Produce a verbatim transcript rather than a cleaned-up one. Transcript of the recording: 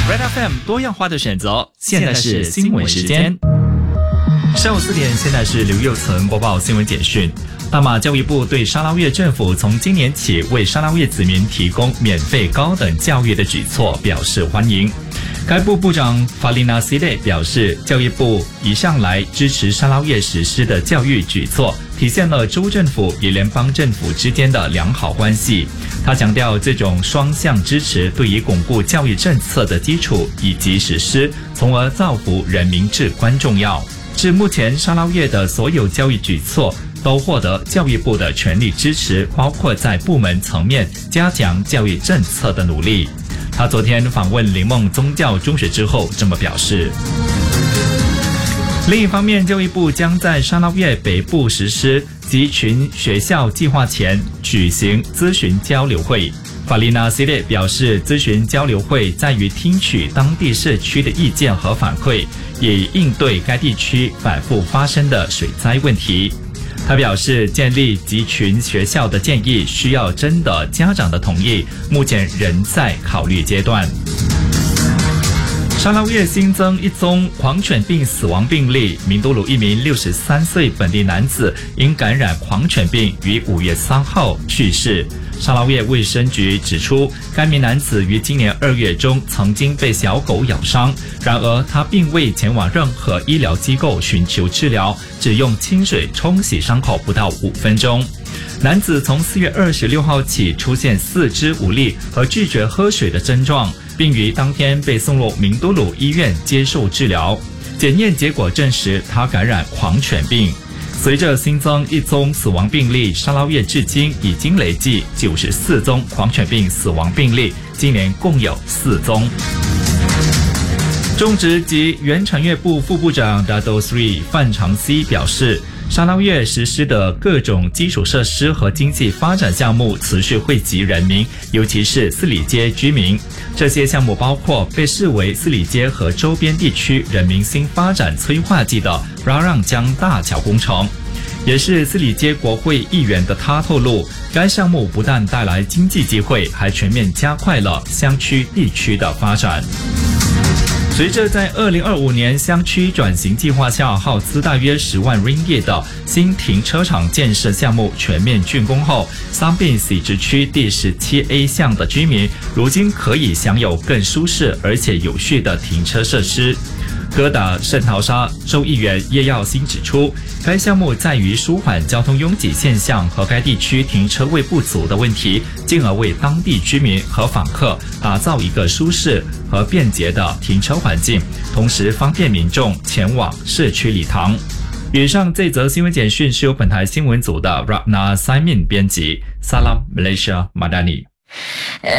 Red F M 多样化的选择，现在是新闻时间。上午四点，现在是刘佑岑播报新闻简讯。大马教育部对沙捞越政府从今年起为沙捞越子民提供免费高等教育的举措表示欢迎。该部部长法丽娜西雷表示，教育部一向来支持沙捞越实施的教育举措，体现了州政府与联邦政府之间的良好关系。他强调，这种双向支持对于巩固教育政策的基础以及实施，从而造福人民至关重要。至目前，沙捞越的所有教育举措都获得教育部的全力支持，包括在部门层面加强教育政策的努力。他昨天访问林梦宗教中学之后这么表示。另一方面，教育部将在沙捞越北部实施集群学校计划前举行咨询交流会。法丽娜西列表示，咨询交流会在于听取当地社区的意见和反馈，以应对该地区反复发生的水灾问题。他表示，建立集群学校的建议需要征得家长的同意，目前仍在考虑阶段。沙捞越新增一宗狂犬病死亡病例，明都鲁一名六十三岁本地男子因感染狂犬病于五月三号去世。沙捞越卫生局指出，该名男子于今年二月中曾经被小狗咬伤，然而他并未前往任何医疗机构寻求治疗，只用清水冲洗伤口不到五分钟。男子从四月二十六号起出现四肢无力和拒绝喝水的症状，并于当天被送入明都鲁医院接受治疗。检验结果证实他感染狂犬病。随着新增一宗死亡病例，沙捞越至今已经累计九十四宗狂犬病死亡病例，今年共有四宗。种植及原产业部副部长 Dato Sri 范长熙表示，沙捞越实施的各种基础设施和经济发展项目持续惠及人民，尤其是四里街居民。这些项目包括被视为四里街和周边地区人民新发展催化剂的拉让江大桥工程。也是四里街国会议员的他透露，该项目不但带来经济机会，还全面加快了乡区地区的发展。随着在二零二五年乡区转型计划下耗资大约十万 ringgit 的新停车场建设项目全面竣工后，桑宾喜直区第十七 A 巷的居民如今可以享有更舒适而且有序的停车设施。哥打圣淘沙州议员叶耀新指出，该项目在于舒缓交通拥挤现象和该地区停车位不足的问题，进而为当地居民和访客打造一个舒适和便捷的停车环境，同时方便民众前往社区礼堂。以上这则新闻简讯是由本台新闻组的 Ratna Simon 编辑。Salam Malaysia Madani。